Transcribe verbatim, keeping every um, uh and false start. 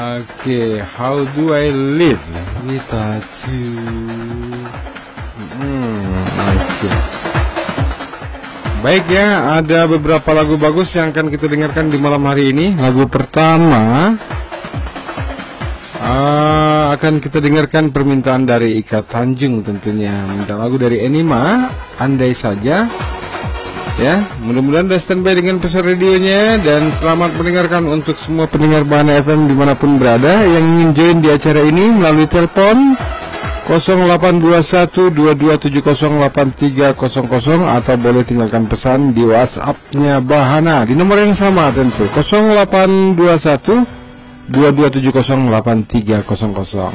Oke, how do I live without you? Hmm, oke. Baik ya, ada beberapa lagu bagus yang akan kita dengarkan di malam hari ini. Lagu pertama uh, akan kita dengarkan permintaan dari Ika Tanjung tentunya. Minta lagu dari Enima, Andai Saja. Ya, mudah-mudahan udah standby dengan pesan radionya. Dan selamat mendengarkan untuk semua pendengar Bahana F M dimanapun berada yang ingin join di acara ini melalui telepon nol delapan dua satu dua dua tujuh nol delapan tiga nol nol atau boleh tinggalkan pesan di WhatsApp-nya Bahana di nomor yang sama tentu nol delapan dua satu dua dua tujuh nol delapan tiga nol nol.